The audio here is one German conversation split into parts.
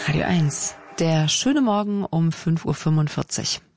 Radio 1. Der schöne Morgen um 5:45 Uhr.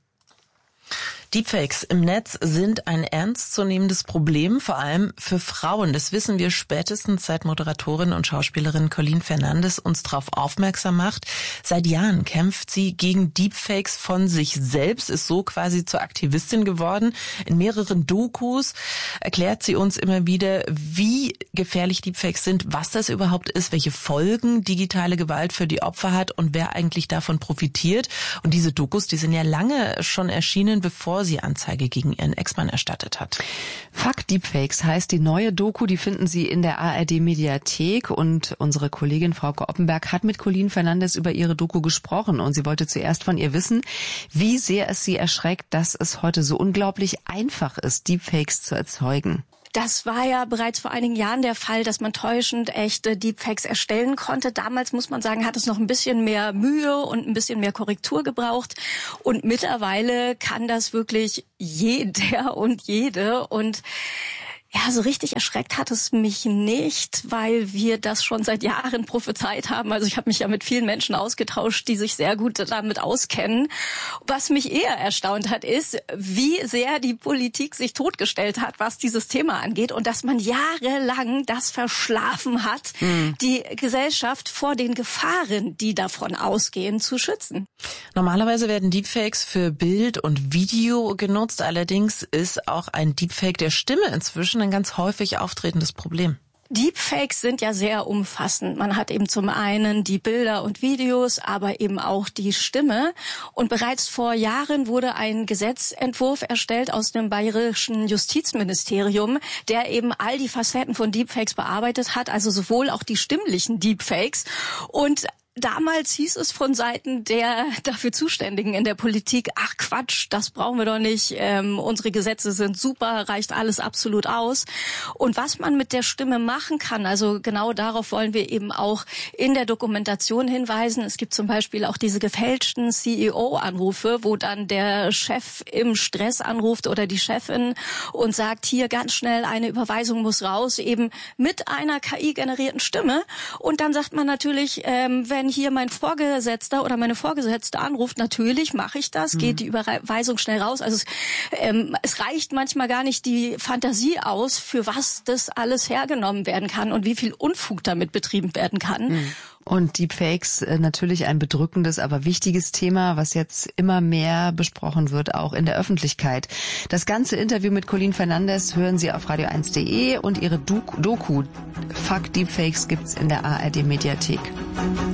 Deepfakes im Netz sind ein ernstzunehmendes Problem, vor allem für Frauen. Das wissen wir spätestens seit Moderatorin und Schauspielerin Colleen Fernandes uns darauf aufmerksam macht. Seit Jahren kämpft sie gegen Deepfakes von sich selbst, ist so quasi zur Aktivistin geworden. In mehreren Dokus erklärt sie uns immer wieder, wie gefährlich Deepfakes sind, was das überhaupt ist, welche Folgen digitale Gewalt für die Opfer hat und wer eigentlich davon profitiert. Und diese Dokus, die sind ja lange schon erschienen, bevor sie Anzeige gegen ihren Ex-Mann erstattet hat. Fuck Deepfakes heißt die neue Doku, die finden Sie in der ARD-Mediathek und unsere Kollegin Frauke Oppenberg hat mit Colleen Fernandes über ihre Doku gesprochen und sie wollte zuerst von ihr wissen, wie sehr es sie erschreckt, dass es heute so unglaublich einfach ist, Deepfakes zu erzeugen. Das war ja bereits vor einigen Jahren der Fall, dass man täuschend echte Deepfakes erstellen konnte. Damals, muss man sagen, hat es noch ein bisschen mehr Mühe und ein bisschen mehr Korrektur gebraucht. Und mittlerweile kann das wirklich jeder und jede. Und ja, so richtig erschreckt hat es mich nicht, weil wir das schon seit Jahren prophezeit haben. Also ich habe mich ja mit vielen Menschen ausgetauscht, die sich sehr gut damit auskennen. Was mich eher erstaunt hat, ist, wie sehr die Politik sich totgestellt hat, was dieses Thema angeht und dass man jahrelang das verschlafen hat, die Gesellschaft vor den Gefahren, die davon ausgehen, zu schützen. Normalerweise werden Deepfakes für Bild und Video genutzt. Allerdings ist auch ein Deepfake der Stimme inzwischen ein ganz häufig auftretendes Problem. Deepfakes sind ja sehr umfassend. Man hat eben zum einen die Bilder und Videos, aber eben auch die Stimme. Und bereits vor Jahren wurde ein Gesetzentwurf erstellt aus dem bayerischen Justizministerium, der eben all die Facetten von Deepfakes bearbeitet hat, also sowohl auch die stimmlichen Deepfakes. Und damals hieß es von Seiten der dafür Zuständigen in der Politik, ach Quatsch, das brauchen wir doch nicht, unsere Gesetze sind super, reicht alles absolut aus. Und was man mit der Stimme machen kann, also genau darauf wollen wir eben auch in der Dokumentation hinweisen. Es gibt zum Beispiel auch diese gefälschten CEO-Anrufe, wo dann der Chef im Stress anruft oder die Chefin und sagt, hier ganz schnell eine Überweisung muss raus, eben mit einer KI-generierten Stimme. Und dann sagt man natürlich, wenn hier mein Vorgesetzter oder meine Vorgesetzte anruft, natürlich mache ich das, geht die Überweisung schnell raus. Also es reicht manchmal gar nicht die Fantasie aus, für was das alles hergenommen werden kann und wie viel Unfug damit betrieben werden kann. Und Deepfakes natürlich ein bedrückendes, aber wichtiges Thema, was jetzt immer mehr besprochen wird, auch in der Öffentlichkeit. Das ganze Interview mit Colleen Fernandes hören Sie auf radio1.de und ihre Doku Fuck Deepfakes gibt's in der ARD-Mediathek.